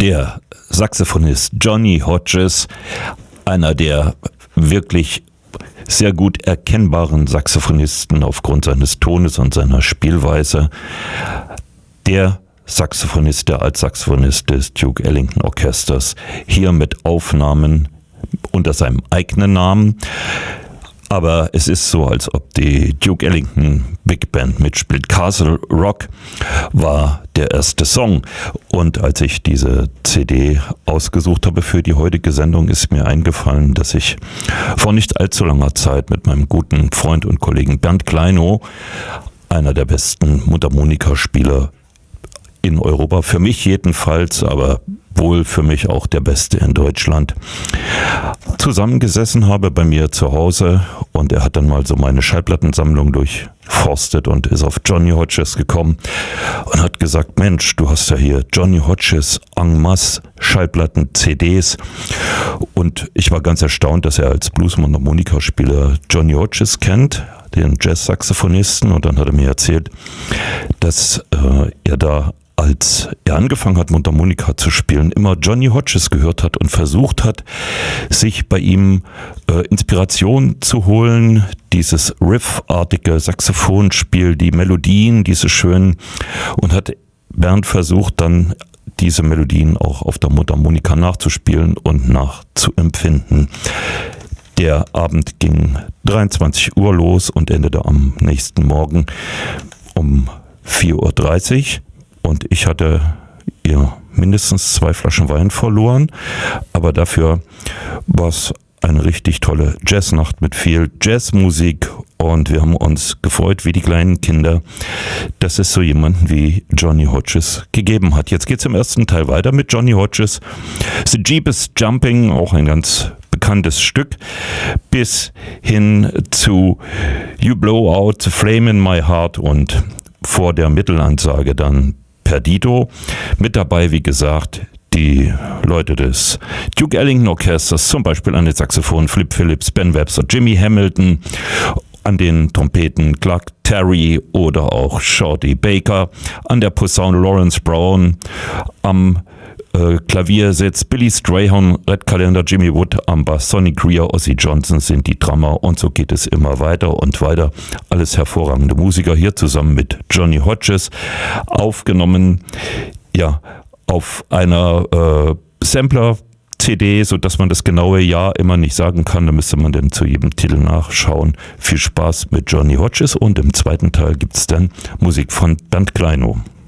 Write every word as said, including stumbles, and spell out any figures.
Der Saxophonist Johnny Hodges, einer der wirklich sehr gut erkennbaren Saxophonisten aufgrund seines Tones und seiner Spielweise. Der Saxophonist, der Altsaxophonist des Duke Ellington Orchesters, hier mit Aufnahmen unter seinem eigenen Namen. Aber es ist so, als ob die Duke Ellington Big Band mitspielt. Castle Rock war der erste Song. Und als ich diese C D ausgesucht habe für die heutige Sendung, ist mir eingefallen, dass ich vor nicht allzu langer Zeit mit meinem guten Freund und Kollegen Bernd Kleinow, einer der besten Mundharmonikaspieler in Europa, für mich jedenfalls, aber wohl für mich auch der Beste in Deutschland, zusammengesessen habe bei mir zu Hause, und er hat dann mal so meine Schallplattensammlung durchforstet und ist auf Johnny Hodges gekommen und hat gesagt, Mensch, du hast ja hier Johnny Hodges en masse Schallplatten, C Ds, und ich war ganz erstaunt, dass er als Blues-Mundharmonikaspieler Johnny Hodges kennt, den Jazz-Saxophonisten, und dann hat er mir erzählt, dass äh, er da, als er angefangen hat, Mundharmonika zu spielen, immer Johnny Hodges gehört hat und versucht hat, sich bei ihm äh, Inspiration zu holen, dieses riffartige Saxophonspiel, die Melodien, diese schönen, und hat Bernd versucht, dann diese Melodien auch auf der Mundharmonika nachzuspielen und nachzuempfinden. Der Abend ging dreiundzwanzig Uhr los und endete am nächsten Morgen um vier Uhr dreißig. Und ich hatte ja mindestens zwei Flaschen Wein verloren, aber dafür war es eine richtig tolle Jazznacht mit viel Jazzmusik, und wir haben uns gefreut wie die kleinen Kinder, dass es so jemanden wie Johnny Hodges gegeben hat. Jetzt geht es im ersten Teil weiter mit Johnny Hodges. The Jeep is Jumping, auch ein ganz bekanntes Stück, bis hin zu You Blow Out the Flame in My Heart und vor der Mittelansage dann Perdido. Mit dabei, wie gesagt, die Leute des Duke Ellington Orchesters, zum Beispiel an den Saxophonen Flip Phillips, Ben Webster, Jimmy Hamilton, an den Trompeten Clark Terry oder auch Shorty Baker, an der Posaune Lawrence Brown, am äh, Klavier sitzt Billy Strayhorn, Red Callender, Jimmy Wood, am Bass Sonny Greer, Ozzy Johnson sind die Drummer, und so geht es immer weiter und weiter. Alles hervorragende Musiker, hier zusammen mit Johnny Hodges, aufgenommen, ja, auf einer äh, Sampler-C D, sodass man das genaue Jahr immer nicht sagen kann. Da müsste man dann zu jedem Titel nachschauen. Viel Spaß mit Johnny Hodges, und im zweiten Teil gibt es dann Musik von Bernd Kleinow.